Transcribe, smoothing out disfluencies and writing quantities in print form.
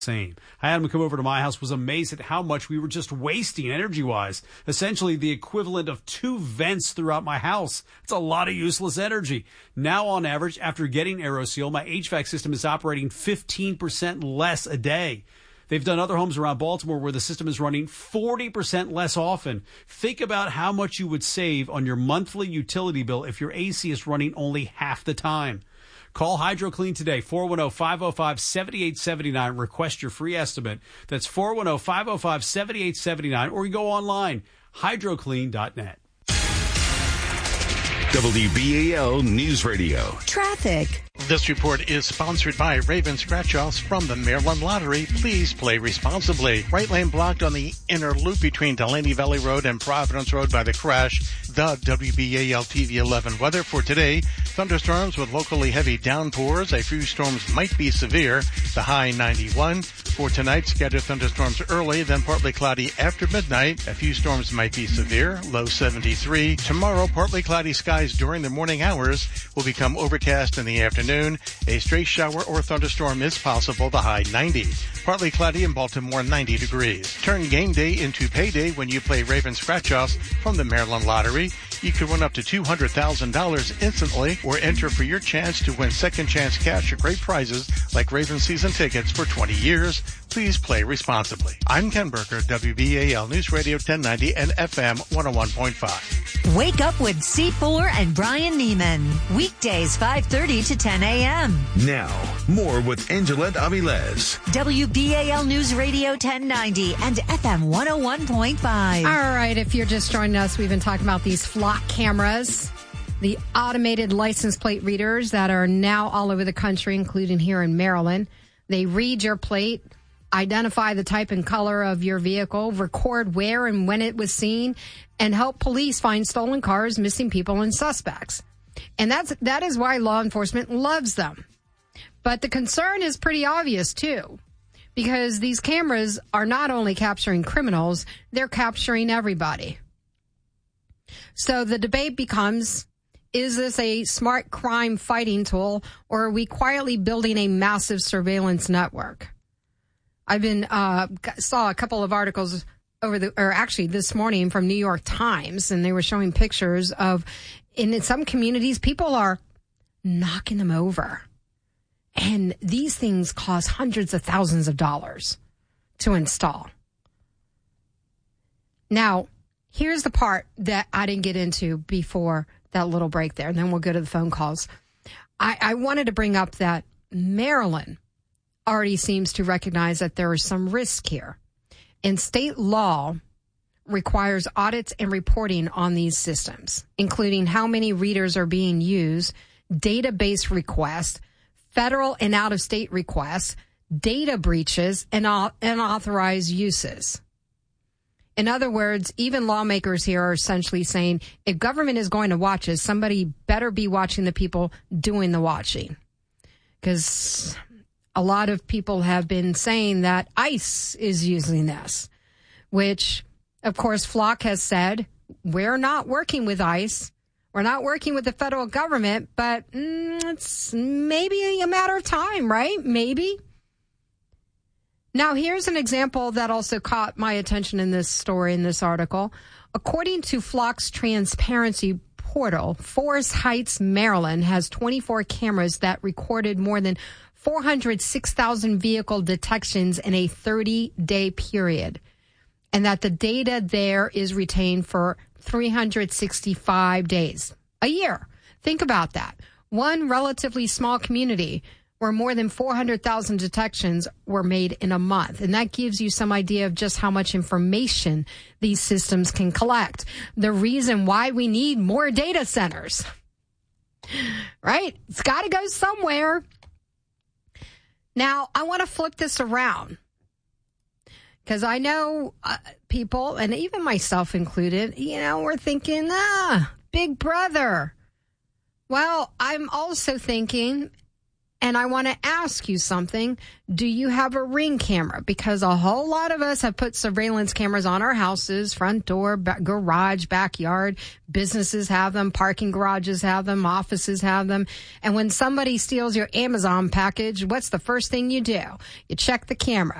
same. I had him come over to my house, was amazed at how much we were just wasting energy-wise. Essentially the equivalent of 2 vents throughout my house. It's a lot of useless energy. Now, on average, after getting AeroSeal, my HVAC system is operating 15% less a day. They've done other homes around Baltimore where the system is running 40% less often. Think about how much you would save on your monthly utility bill if your AC is running only half the time. Call HydroClean today, 410-505-7879. Request your free estimate. That's 410-505-7879, or you go online, hydroclean.net. WBAL News Radio. Traffic. This report is sponsored by Raven Scratch-Offs from the Maryland Lottery. Please play responsibly. Right lane blocked on the inner loop between Delaney Valley Road and Providence Road by the crash. The WBAL TV 11 weather for today. Thunderstorms with locally heavy downpours. A few storms might be severe. The high 91. For tonight, scattered thunderstorms early, then partly cloudy after midnight. A few storms might be severe. Low 73. Tomorrow, partly cloudy skies during the morning hours will become overcast in the afternoon. A stray shower or thunderstorm is possible. The high 90. Partly cloudy in Baltimore, 90 degrees. Turn game day into payday when you play Raven Scratch-Offs from the Maryland Lottery. You can win up to $200,000 instantly or enter for your chance to win second chance cash or great prizes like Raven season tickets for 20 years. Please play responsibly. I'm Ken Berker, WBAL News Radio 1090 and FM 101.5. Wake up with C4 and Brian Neiman. Weekdays 5:30 to 10 a.m. Now, more with Angelette Avilés. WBAL News Radio 1090 and FM 101.5. All right, if you're just joining us, we've been talking about these flock cameras, the automated license plate readers that are now all over the country, including here in Maryland. They read your plate, identify the type and color of your vehicle, record where and when it was seen, and help police find stolen cars, missing people, and suspects. And that is why law enforcement loves them. But the concern is pretty obvious, too, because these cameras are not only capturing criminals, they're capturing everybody. So the debate becomes, is this a smart crime fighting tool, or are we quietly building a massive surveillance network? I've been saw a couple of articles actually this morning from New York Times, and they were showing pictures of, in some communities, people are knocking them over. And these things cost hundreds of thousands of dollars to install. Now, here's the part that I didn't get into before that little break there, and then we'll go to the phone calls. I wanted to bring up that Maryland already seems to recognize that there is some risk here. And state law requires audits and reporting on these systems, including how many readers are being used, database requests, federal and out-of-state requests, data breaches, and unauthorized uses. In other words, even lawmakers here are essentially saying, if government is going to watch us, somebody better be watching the people doing the watching. Because a lot of people have been saying that ICE is using this, which, of course, Flock has said, we're not working with ICE. We're not working with the federal government, but it's maybe a matter of time, right? Maybe. Now, here's an example that also caught my attention in this story, in this article. According to Flock's transparency portal, Forest Heights, Maryland has 24 cameras that recorded more than 406,000 vehicle detections in a 30-day period, and that the data there is retained for 365 days, a year. Think about that. One relatively small community where more than 400,000 detections were made in a month. And that gives you some idea of just how much information these systems can collect. The reason why we need more data centers, right? It's got to go somewhere. Now, I want to flip this around, because I know people, and even myself included, we're thinking, Big Brother. Well, I'm also thinking, And I want to ask you something. Do you have a Ring camera? Because a whole lot of us have put surveillance cameras on our houses, front door, garage, backyard. Businesses have them. Parking garages have them. Offices have them. And when somebody steals your Amazon package, what's the first thing you do? You check the camera.